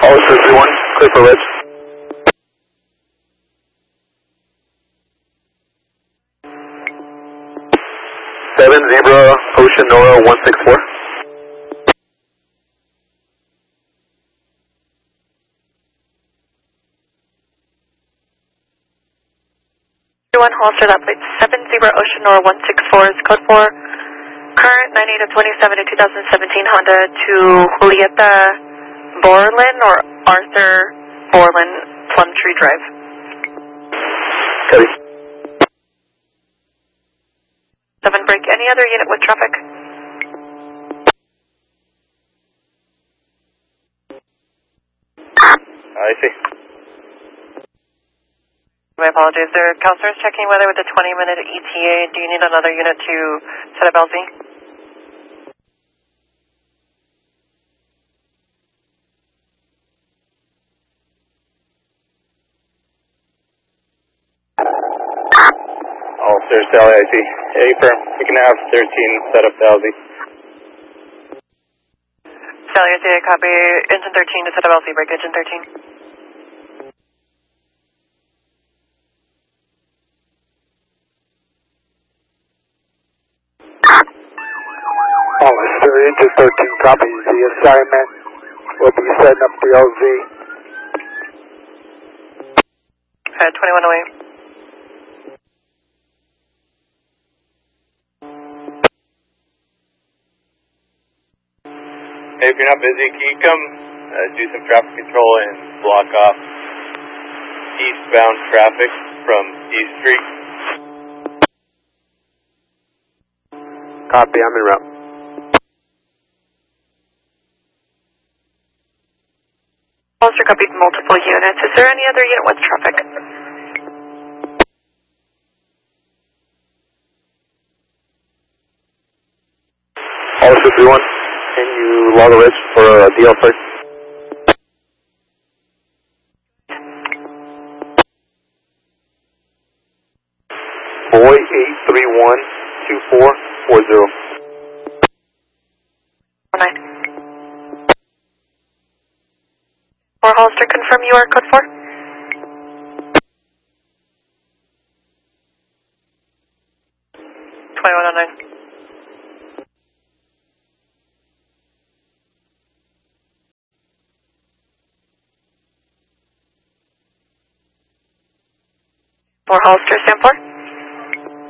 All 331, clear for red. 7 Zebra Ocean Nora 164. One holster that plate 7 Zebra Ocean Nora 164 is code 4. Current 98 of 27 to 2017 Honda to Julieta Borland or Arthur Borland, Plumtree Drive. Copy. 7 break. Any other unit with traffic? I see. My apologies. Their counselor is checking whether with the 20-minute ETA, do you need another unit to set up LZ? Officer Sally, I see. A firm. We can have 13 set up to LZ. Sally, I see a copy. Engine 13 to set up LZ. Break engine 13. Officer, engine 13 copies. The assignment will be setting up the LZ. 2108. Hey, if you're not busy, can you come do some traffic control and block off eastbound traffic from East Street? Copy, I'm en route. Officer copied multiple units. Is there any other unit with traffic? Officer 31, can you log a reg for DL first? Boy 8312440. 9. For Hollister, confirm you are code 4? For Hollister, stand 4.